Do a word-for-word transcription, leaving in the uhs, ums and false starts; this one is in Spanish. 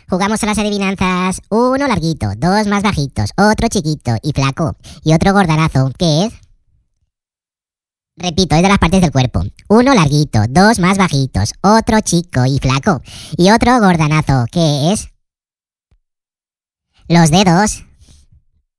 Jugamos a las adivinanzas. Uno larguito, dos más bajitos, otro chiquito y flaco y otro gordanazo. ¿Qué es? Repito, es de las partes del cuerpo. Uno larguito, dos más bajitos, otro chico y flaco y otro gordanazo. ¿Qué es? Los dedos.